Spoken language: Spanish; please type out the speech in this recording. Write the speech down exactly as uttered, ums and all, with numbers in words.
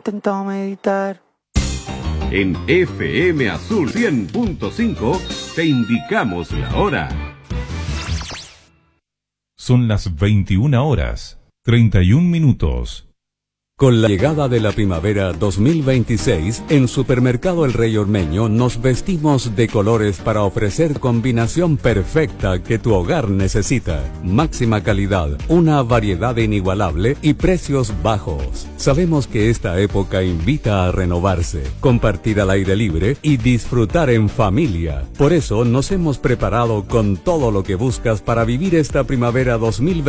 intentado meditar. En F M Azul cien punto cinco te indicamos la hora. Son las veintiuna horas, treinta y un minutos. Con la llegada de la primavera dos mil veintiséis, en Supermercado El Rey Ormeño nos vestimos de colores para ofrecer combinación perfecta que tu hogar necesita. Máxima calidad, una variedad inigualable y precios bajos. Sabemos que esta época invita a renovarse, compartir al aire libre y disfrutar en familia. Por eso nos hemos preparado con todo lo que buscas para vivir esta primavera dos mil veintiséis